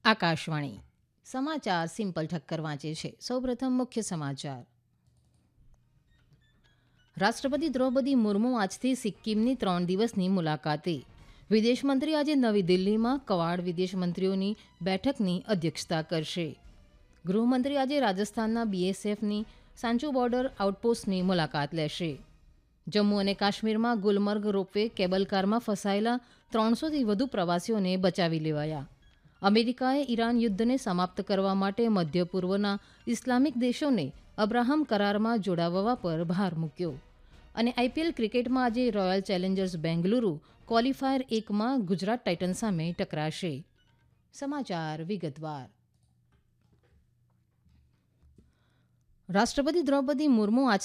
આકાશવાણી સમાચાર સિમ્પલ ઠક્કર વાંચે છે. સૌપ્રથમ મુખ્ય સમાચાર. રાષ્ટ્રપતિ દ્રૌપદી મુર્મુ આજથી સિક્કિમની 3 દિવસની મુલાકાતે. વિદેશમંત્રી આજે નવી દિલ્હીમાં ક્વાડ વિદેશમંત્રીઓની બેઠકની અધ્યક્ષતા કરશે. ગૃહમંત્રી આજે રાજસ્થાનના બીએસએફની સાંચુ બોર્ડર આઉટપોસ્ટની મુલાકાત લેશે. જમ્મુ અને કાશ્મીરમાં ગુલમર્ગ રોપવે કેબલકારમાં ફસાયેલા 300થી વધુ પ્રવાસીઓને બચાવી લેવાયા. અમેરિકાએ ઈરાન યુદ્ધને સમાપ્ત કરવા માટે મધ્ય પૂર્વના ઇસ્લામિક દેશોને અબ્રાહમ કરારમાં જોડાવવા પર ભાર મૂક્યો. અને આઈપીએલ ક્રિકેટમાં આજે royal Challengers Bengaluru qualifier 1માં Gujarat Titans સામે ટકરાશે. સમાચાર વિગતવાર. રાષ્ટ્રપતિ દ્રૌપદી મુર્મુ